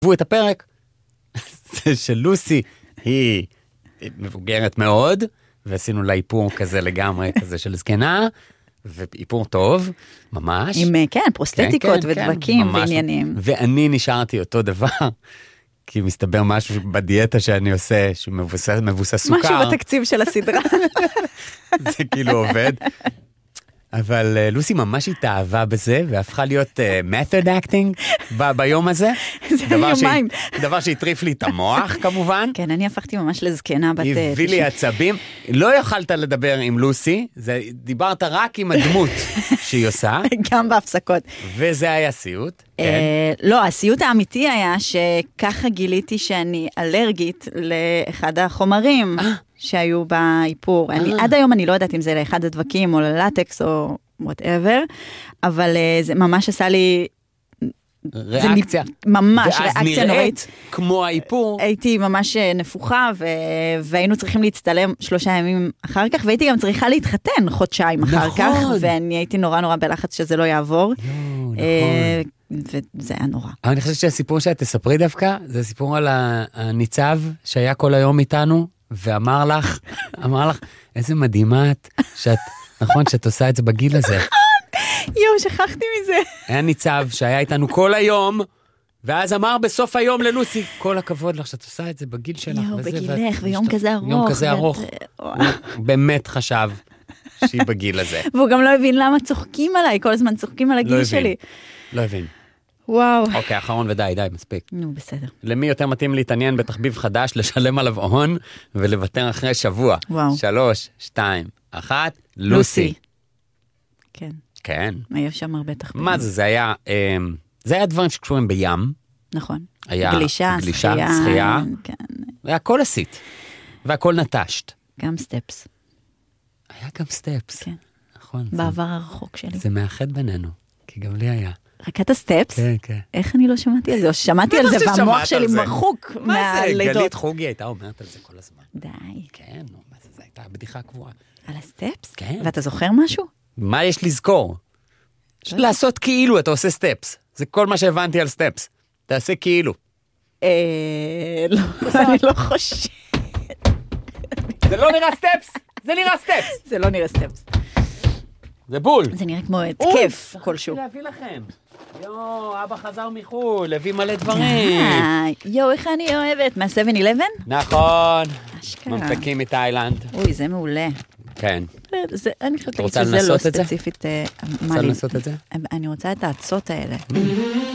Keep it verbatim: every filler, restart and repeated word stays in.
והוא את הפרק, זה שלוסי היא מבוגרת מאוד, ועשינו לה איפור כזה לגמרי, כזה של זקנה, ואיפור טוב, ממש. עם, כן, פרוסטטיקות כן, כן, ודבקים כן, ועניינים. ואני נשארתי אותו דבר, כי מסתבר משהו בדיאטה שאני עושה, שמבוסס מבוסס סוכר. משהו בתקציב של הסדרה. זה כאילו עובד. אבל uh, לוסי ממש התאהבה בזה, והפכה להיות uh, method acting ב- ביום הזה. זה יומיים. דבר שהטריף לי את המוח, כמובן. כן, אני הפכתי ממש לזקנה בת... הביא לי עצבים. לא יכלת לדבר עם לוסי, זה, דיברת רק עם הדמות שהיא עושה. גם בהפסקות. וזה היה סיוט. כן. לא, הסיוט האמיתי היה שככה גיליתי שאני אלרגית לאחד החומרים. שהיו באיפור. אני, עד היום אני לא יודעת אם זה לאחד הדבקים, או ללטקס, או whatever, אבל זה ממש עשה לי... ריאקציה. ממש, ריאקציה נוראית. ואז נראית כמו האיפור. הייתי ממש נפוחה, ו... והיינו צריכים להצטלם שלושה ימים אחר כך, והייתי גם צריכה להתחתן חודשיים אחר נכון. כך, ואני הייתי נורא נורא בלחץ שזה לא יעבור. נכון. וזה היה נורא. אבל אני חושבת שהסיפור שאת תספרי דווקא, זה סיפור על הניצב שהיה כל היום איתנו, ואמר לך, אמר לך, איזה מדהימה את, שאת, נכון, שאת עושה את זה בגיל הזה. יואו, שכחתי מזה. היה ניצב שהיה איתנו כל היום, ואז אמר בסוף היום ללוסי, כל הכבוד לך שאת עושה את זה בגיל שלך. יואו, בגילך, ויום כזה ארוך. יום כזה ארוך. הוא באמת חשב שהיא בגיל הזה. והוא גם לא הבין למה צוחקים עליי, כל הזמן צוחקים על הגיל שלי. לא הבין. וואו. אוקיי, אחרון ודי, די, מספיק. נו, בסדר. למי יותר מתאים להתעניין בתחביב חדש, לשלם עליו הון, ולוותר אחרי שבוע? וואו. שלוש, שתיים, אחת, לוסי. כן. כן. היה שם הרבה תחביבים. מה זה? זה היה, זה היה דברים שקשורים בים. נכון. היה גלישה, גלישה, שחייה. שחייה. כן. והכל עשית. והכל נטשת. גם סטפס. היה גם סטפס. כן. נכון. בעבר הרחוק שלי. זה מאחד בינינו, כי גם לי היה. רק את הסטפס? כן, כן. איך אני לא שמעתי על זה? או שמעתי על זה, והמוח שלי מחוק מהלידות. מה זה? גלית חוגי הייתה אומרת על זה כל הזמן. די. כן, נו, מה זה? זה הייתה בדיחה קבועה. על הסטפס? כן. ואתה זוכר משהו? מה יש לזכור? לעשות כאילו אתה עושה סטפס. זה כל מה שהבנתי על סטפס. תעשה כאילו. אה... לא, אני לא חושבת. זה לא נראה סטפס! זה נראה סטפס! זה לא נראה סטפס. זה בול. זה נראה כמו התקף כלשהו. להביא לכם. יואו, אבא חזר מחול, הביא מלא דברים. יואו, איך אני אוהבת. מה-שבע אלבן? נכון. אשכרה. ממתקים מתאילנד. אוי, זה מעולה. כן. אני חושבת רוצה שזה לא לנסות את זה? ספציפית. רוצה לנסות את זה? אני רוצה את העצות האלה.